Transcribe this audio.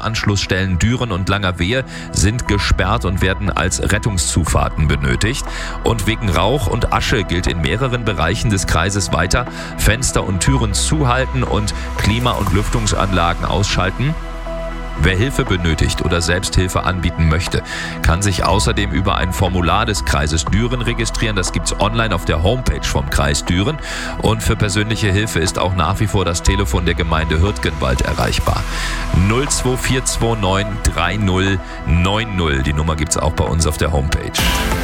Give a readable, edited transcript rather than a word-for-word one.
Verkehrsanschlussstellen Düren und Langerwehe sind gesperrt und werden als Rettungszufahrten benötigt. Und wegen Rauch und Asche gilt in mehreren Bereichen des Kreises weiter: Fenster und Türen zuhalten und Klima- und Lüftungsanlagen ausschalten. Wer Hilfe benötigt oder Selbsthilfe anbieten möchte, kann sich außerdem über ein Formular des Kreises Düren registrieren. Das gibt's online auf der Homepage vom Kreis Düren. Und für persönliche Hilfe ist auch nach wie vor das Telefon der Gemeinde Hürtgenwald erreichbar. 02429 3090. Die Nummer gibt's auch bei uns auf der Homepage.